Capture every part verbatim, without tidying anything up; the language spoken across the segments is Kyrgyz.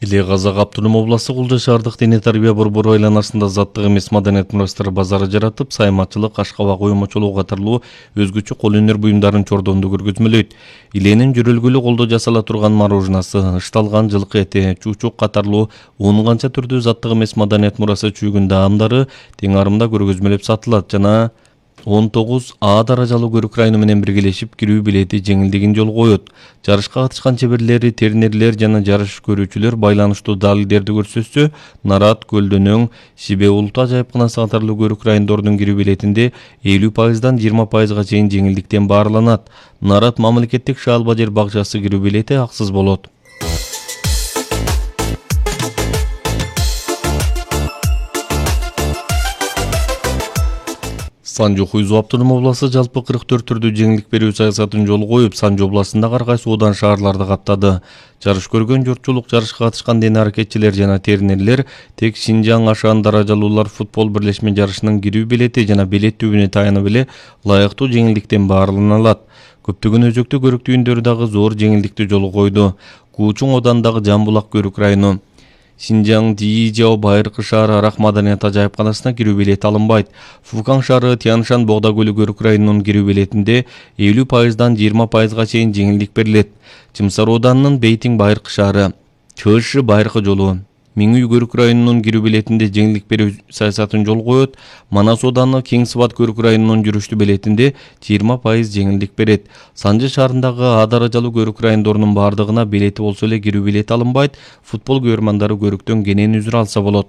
Иле Казак Автоном областы Кулжа шаардык дене тарбия борбору айланасында заттык эмес маданият мурастары базары жаратып, сайматчылык, ашкабак уюмчулугу катарлуу өзгөчө кол өнөр буюмдарын чордонду көргөзмөлөйт. Иленин жүрөлгүлү колдо жасала турган мороженасы, ышталган жылкы эти, чучук катарлуу он канча түрдүү заттык эмес маданият мурасы чүйгүн даамдары тең арымда көргөзмөлөп сатылат жана он тогуз А даражалуу көрүк району менен биргелешип кирүү билети жеңилдигин жол коет. Жарышка катышкан чеберлери, тернерлер жана жарыш көрүүчүлөр байланыштуу далилдерди көрсөтсө, Нарат, Көлдөнөң, Сибе улуттуу ажайыпканасы катарлуу көрүк райондордун кирүү билетинде элүү пайыздан жыйырма пайызга чейин жеңилдиктен баарыланат. Нарат мамлекеттик Шаалба жер бакчасы кирүү билети аксыз болот. Санжу Хуйзу Автоном обласы жалпы кырк төрт түрдүү жеңилдик берүү саясатын жол коюп, Санжу областында ар кайсы одан шаарларды каттады. Жарыш көргөн журтчулук, жарышка катышкан дене аракетчилер жана тернерлер тек Шинжаң Ашан даражалуулар футбол бирлешме жарышынын кирүү билети жана билет түбүнө таянып эле лайыктуу жеңилдиктен баарылана алат. Көптөгөн өзөктүү көрүк түйүндөрү дагы зор жеңилдикти жол койду. Куучуң одандагы Жамбулак көрүк району, Шинжаң Дийжао Байыркы шаары Арак маданият ажайыпканасына кирүү билети алынбайт. Фукан шаары Тяншан Богда көлү көрүк районунун кирүү билетинде элүү пайыздан жыйырма пайызга чейин жеңилдик берилет. Чымсар оданынын Бейтиң Байыркы шаары, Чөшү Байыркы жолу, Миңүй көрүк районунун кирүү билетинде жеңилдик берүү саясатын жол коет. Манас оданы Кеңсыбат көрүк районунун жүрүштүү билетинде жыйырма пайыз жеңилдик берет. Санжы шаарындагы А даражалуу көрүк райондорунун бардыгына билети болсо эле кирүү билети алынбайт. Футбол көрөрмандары көрүктөн кенен үзүр алса болот.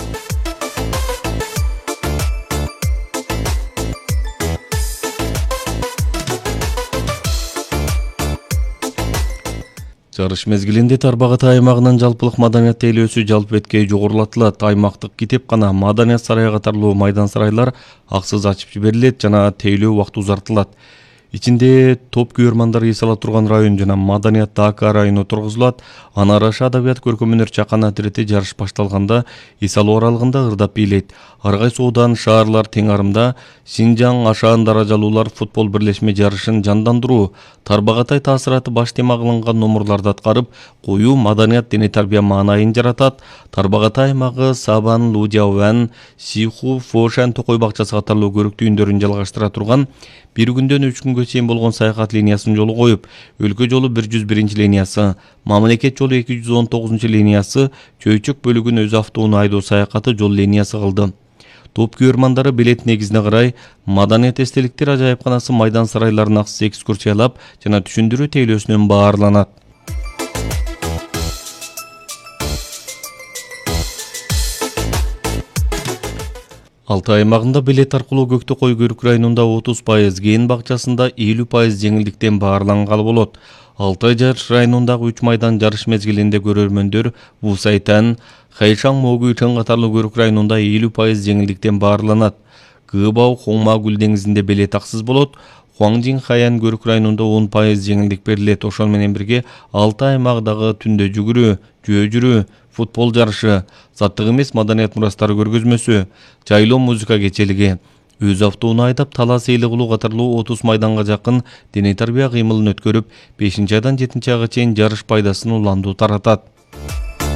Жарыш мезгилинде Тарбагатай аймагынын жалпылык маданият тейлөөсү жалпы беткей жогорулатылат. Аймактык китепкана, маданият сарайы катарлуу майдан сарайлар аксыз ачып жиберилет жана тейлөө убакыты узартылат. Ичинде топ көрөрмандар эс ала турган район жана маданият дака району тургузулат. Анар аша адабият көркөмөнөр чакан атрети жарыш башталганда эс алуу аралыгында ырдап бийлейт. Ар кайсы одан шаарлар тең арымда Шинжаң Ашан даражалуулар футбол бирлешме жарышын жандандыруу, Тарбагатай таасираты баш тема кылынган номурларды аткарып, коюу маданият дене тарбия маанайын жаратат. Тарбагатай аймагы Сабан, Лудяуан, Сиху, Фошан Токой бакчасы катарлуу көрүк түйүндөрүн жалгаштыра турган бир күндөн үч күнгө чейин болгон саякат линиясын жолу коюп, өлкө жолу бир жүз биринчи линиясы, мамлекет жолу эки жүз он тогузунчу линиясы, Чөйчөк бөлүгүн өз автоунаа айдоо саякаты жол линиясы кылды. Топ көрөрмандары билет негизине карай маданият эстеликтер ажайыпканасы майдан сарайларына аксыз экскурсиялап жана түшүндүрүү тейлөөсүнөн баарланат. Алтай аймагында билет аркылуу Көктөкой көрүк районунда отуз пайыз, Кен бакчасында элүү пайыз жеңилдиктен баарлангалы болот. Алтай жарыш районундагы үч майдан жарыш мезгилинде көрөрмөндөр Вусайтан, Хайшаң Могуйтын катарлуу көрүк районунда элүү пайыз жеңилдиктен баарланат. Кыбау Хоңма Гүл деңизинде билет аксыз болот. Хуаңжин Хаян көрүк районунда он пайыз жеңилдик берилет. Ошол менен бирге Алтай аймагындагы түндө жүгүрүү, жөө жүрүү, футбол жарышы, заттык эмес маданият мурастары көргөзмөсү, жайлоо музыка кечелиги, өз автоунаа айдап талас эли кылуу катарлуу отуз майданга жакын дене тарбия кыймылын өткөрүп, бешинчи айдан жетинчи айга чейин жарыш пайдасын уландуу таратат.